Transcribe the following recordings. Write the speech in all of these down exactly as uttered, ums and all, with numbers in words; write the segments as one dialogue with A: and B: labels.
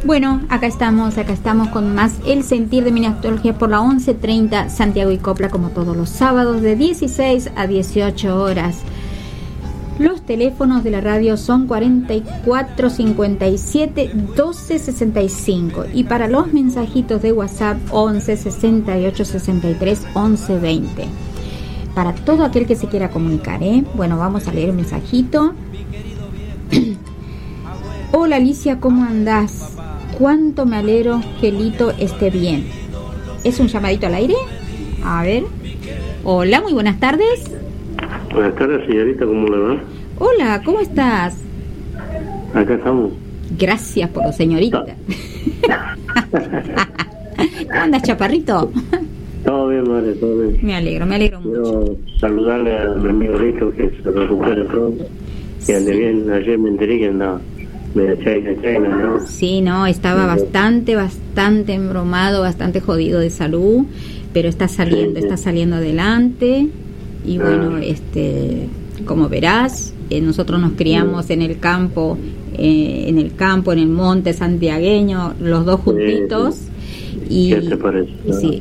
A: Bueno, acá estamos, acá estamos con más El Sentir de Minastología por la once treinta Santiago y Copla, como todos los sábados de dieciséis a dieciocho horas. Los teléfonos de la radio son cuarenta y cuatro cincuenta y siete doce sesenta y cinco y para los mensajitos de WhatsApp once sesenta y ocho sesenta y tres once veinte. Para todo aquel que se quiera comunicar, ¿eh? Bueno, vamos a leer un mensajito. Hola Alicia, ¿cómo andás? Cuánto me alegro que Lito esté bien. ¿Es un llamadito al aire? A ver. Hola, muy buenas tardes.
B: Buenas tardes, señorita, ¿cómo le va?
A: Hola, ¿cómo estás?
B: Acá estamos.
A: Gracias por lo señorita. ¿Cómo andas, chaparrito?
B: Todo bien, madre, todo bien.
A: Me alegro, me alegro mucho.
B: Quiero saludarle a mi amigo Lito, que se recupere pronto. Que ande
A: Sí.
B: bien. Ayer me enteré que andaba media chaina, chaina, ¿no?
A: Sí, no, estaba bastante, bastante embromado, bastante jodido de salud, pero está saliendo,
B: Sí, sí.
A: está saliendo adelante. Y bueno,
B: Ah.
A: este, como verás, eh, nosotros nos criamos en el campo, eh, en el campo, en el monte santiagueño, los dos juntitos. Y
B: ¿Qué te parece?
A: sí,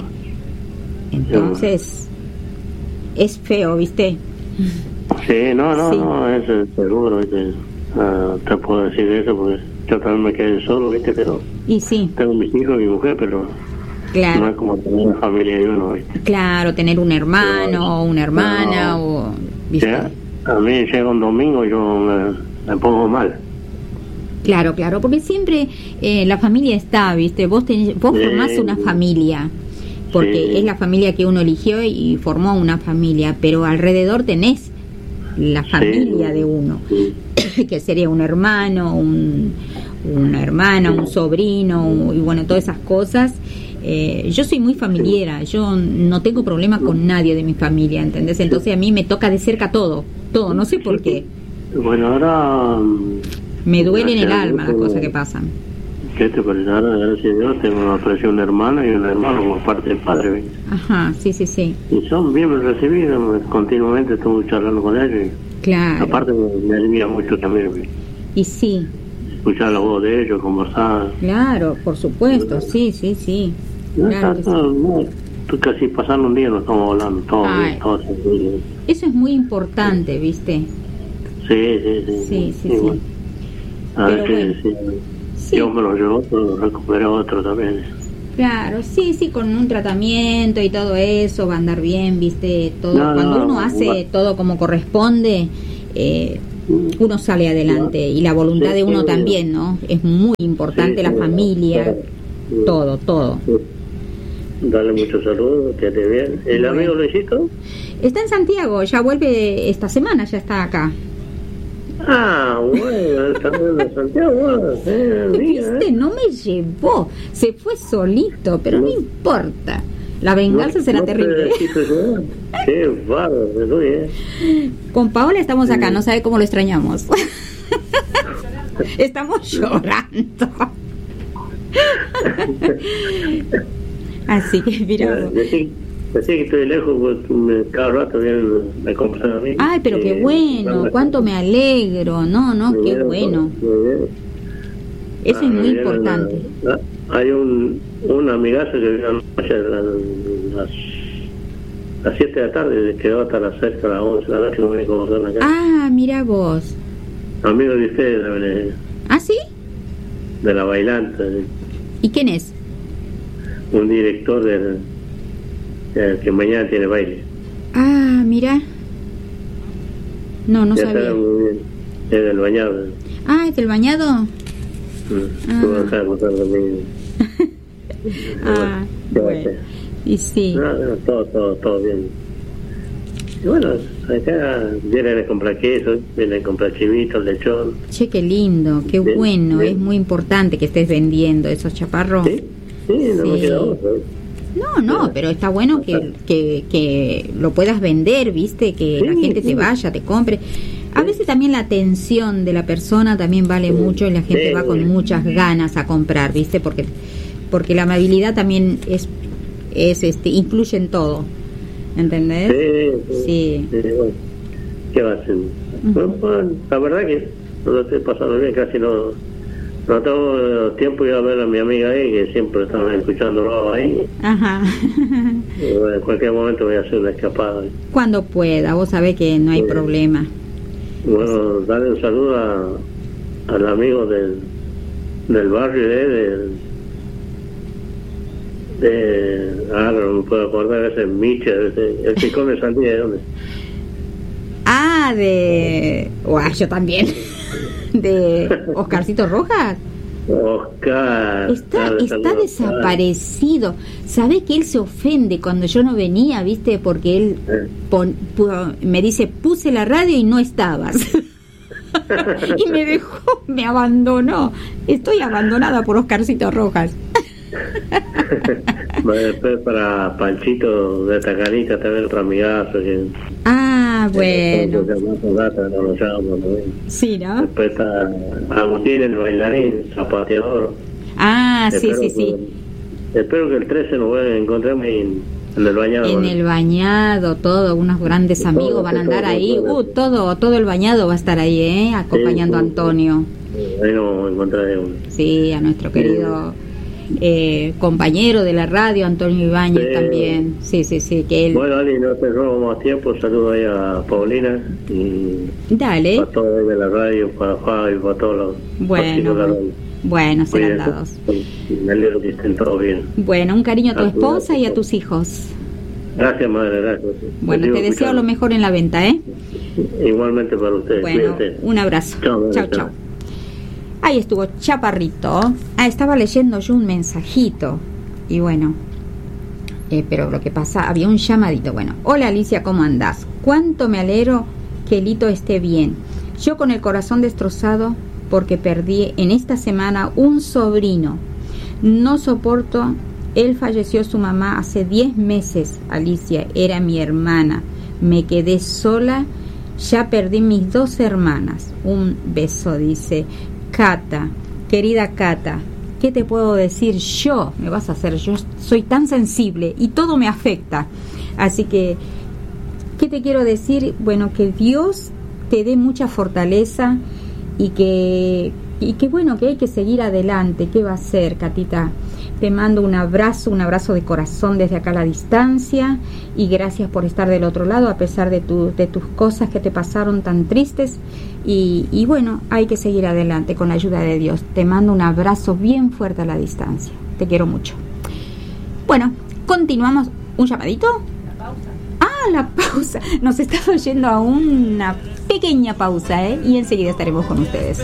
A: entonces es feo, ¿viste?
B: Sí, no, no,
A: Sí.
B: no, eso es seguro, ¿viste? Ah, te puedo decir eso porque yo también me quedé solo, ¿viste? Pero
A: Y sí,
B: tengo mis hijos y mi mujer, pero no
A: claro,
B: es como tener una familia de uno, ¿viste?
A: claro, tener un hermano o una hermana
B: No.
A: o, ¿viste?
B: Ya, a mí llega un domingo y yo me, me pongo mal.
A: Claro, claro, porque siempre eh, la familia está, ¿viste? Vos tenés, vos
B: Sí.
A: formás una familia, porque
B: Sí.
A: es la familia que uno eligió y formó una familia, pero alrededor tenés la familia
B: Sí.
A: de uno,
B: Sí.
A: que sería un hermano, un, una hermana, un sobrino, y bueno, todas esas cosas. Eh, yo soy muy familiera, yo no tengo problema con nadie de mi familia, ¿entendés? Entonces a mí me toca de cerca todo, todo, no sé por qué.
B: Bueno, ahora... mm,
A: Me duele en el
B: gracias a
A: alma las
B: Dios,
A: cosas que pasan.
B: ¿Qué te parece? Ahora, gracias a Dios, tengo una apareció una hermana y un hermano por parte del padre, ¿viste?
A: Ajá, sí, sí, sí,
B: Y son bien recibidos, continuamente estoy charlando con ellos. Y
A: claro.
B: aparte me, me alivia mucho también, ¿viste?
A: Y sí,
B: Escuchar la voz de ellos, conversar.
A: claro, por supuesto, sí, sí, sí.
B: No,
A: Claro que
B: está-
A: sí.
B: no, no, tú casi pasando un día no estamos hablando, todo
A: Ay.
B: bien, todo tranquilo.
A: Eso es muy importante, ¿viste?
B: Sí, sí, sí.
A: Sí, sí, sí.
B: bueno. A
A: Pero
B: ver
A: bueno.
B: si, si
A: Sí,
B: Dios me lo llevó, pero recuperé otro también.
A: claro, sí, sí, con un tratamiento y todo eso va a andar bien, ¿viste? Todo,
B: No,
A: cuando
B: no,
A: uno
B: no,
A: hace
B: no.
A: todo como corresponde, eh, uno sale adelante y la voluntad de uno
B: Sí, sí.
A: también, ¿no? Es muy importante,
B: Sí,
A: la
B: sí,
A: familia,
B: sí.
A: todo, todo.
B: Dale muchos saludos, que esté bien. ¿El
A: Bueno.
B: amigo Luisito?
A: Está en Santiago, ya vuelve esta semana, ya está acá.
B: Ah, bueno, está en Santiago, bueno, eh, mira,
A: ¿Viste?
B: eh.
A: No me llevó, se fue solito, pero no,
B: No.
A: importa. La venganza
B: No-
A: será
B: no te
A: terrible.
B: quiso llevar. Qué bárbaro, Luis, eh.
A: Con Paola estamos acá, no sabe cómo lo extrañamos. Estamos llorando. Así que mira.
B: Decí, decí que estoy lejos, pues me, cada rato vienen, me compran a mí.
A: Ay, pero qué
B: Eh,
A: bueno, cuánto me alegro. No, no,
B: muy
A: qué
B: bien,
A: bueno.
B: muy bien.
A: Eso
B: Ah,
A: es muy
B: vienen
A: importante.
B: a- a- hay un, un amigazo que vino anoche a la- las las siete de la tarde, se quedó hasta las seis, a las once de la noche, no viene a conocer acá.
A: Ah, mira vos.
B: Amigo de ustedes, de,
A: ¿Ah, sí?
B: de la bailanta, de-
A: ¿Y quién es?
B: un director del, del que mañana tiene baile.
A: Ah, mira. No, no
B: Ya
A: sabía.
B: sabe muy bien, es del bañado.
A: Ah, ¿es del bañado?
B: Mm.
A: Ah.
B: Tú vas a contar también.
A: Ah,
B: ¿Qué va a
A: bueno.
B: hacer?
A: Y sí.
B: No, no, todo, todo, todo bien. Y bueno, acá vienen a comprar queso, vienen a comprar chivitos, lechón.
A: Che, qué lindo, qué
B: Bien,
A: bueno.
B: bien.
A: Es muy importante que estés vendiendo esos chaparros.
B: Sí, sí, no
A: Sí.
B: me queda otra.
A: No, no, pero está bueno que, que, que lo puedas vender, ¿viste? Que
B: Sí,
A: la gente
B: sí.
A: te vaya, te compre. A veces también la atención de la persona también vale mucho y la gente
B: Sí.
A: va con muchas ganas a comprar, ¿viste? Porque porque la amabilidad también es es este influye en todo. ¿Entendés?
B: Sí,
A: Sí.
B: sí, bueno, ¿qué va a hacer? Bueno, bueno, la verdad que no lo estoy pasando bien, casi no, no tengo tiempo de ir a ver a mi amiga ahí, que siempre están escuchándolo ahí.
A: Ajá.
B: En cualquier momento voy a hacer una escapada.
A: Cuando pueda, vos sabés que no hay sí. problema.
B: Bueno, darle un saludo a, al amigo del, del barrio, de, de, de ah, no me puedo acordar, ese es Michel, ese, el que come sandía, ¿de dónde?
A: Ah, de... Uah, yo también. De Oscarcito Rojas.
B: Oscar.
A: Está, está desaparecido. ¿Sabés que él se ofende cuando yo no venía, viste? Porque él pon, pon, me dice, puse la radio y no estabas. Y me dejó, me abandonó. Estoy abandonada por Oscarcito Rojas.
B: Después para Panchito de Tacarita también otro amigazo que...
A: Ah, bueno. Sí, ¿no?
B: Después está Agustín, el bailarín, zapateador.
A: Ah, sí, sí,
B: que,
A: sí.
B: Espero que el trece nos encontremos en, en el bañado.
A: En el bañado, todo, unos grandes todo, amigos van a andar todo, ahí. Todo, uh, todo, todo el bañado va a estar ahí, ¿eh? Acompañando sí, a Antonio.
B: Ahí nos encontraremos.
A: Sí, a nuestro querido... Sí. Eh, compañero de la radio, Antonio Ibáñez, sí. También. Sí, sí, sí. Que él...
B: Bueno, Ali, no te robo más tiempo. Saludo ahí a Paulina. Y
A: dale.
B: Para todos de la radio, para Fabio, para todos los.
A: Bueno, bueno, bueno, serán dados.
B: Me alegro que estén todos bien.
A: Bueno, un cariño a tu esposa y a tus hijos.
B: Gracias, madre, gracias.
A: Bueno, te deseo escuchando. Lo mejor en la venta, ¿eh?
B: Igualmente para ustedes.
A: Bueno, cuídate. Un abrazo. Chao, chao. chao. Ahí estuvo Chaparrito. Ah, estaba leyendo yo un mensajito. Y bueno, eh, pero lo que pasa, había un llamadito. Bueno, hola Alicia, ¿cómo andás? Cuánto me alegro que Lito esté bien. Yo con el corazón destrozado porque perdí en esta semana un sobrino. No soporto. Él falleció su mamá hace diez meses, Alicia. Era mi hermana. Me quedé sola. Ya perdí mis dos hermanas. Un beso, dice Cata, querida Cata, ¿qué te puedo decir yo? Me vas a hacer, yo soy tan sensible y todo me afecta. Así que, ¿qué te quiero decir? Bueno, que Dios te dé mucha fortaleza y que, y que bueno, que hay que seguir adelante. ¿Qué va a ser, Catita? Te mando un abrazo, un abrazo de corazón desde acá a la distancia y gracias por estar del otro lado a pesar de, tu, de tus cosas que te pasaron tan tristes y, y bueno, hay que seguir adelante con la ayuda de Dios. Te mando un abrazo bien fuerte a la distancia. Te quiero mucho. Bueno, continuamos. ¿Un llamadito? La pausa. Ah, la pausa. Nos estamos yendo a una pequeña pausa, ¿eh? Y enseguida estaremos con ustedes.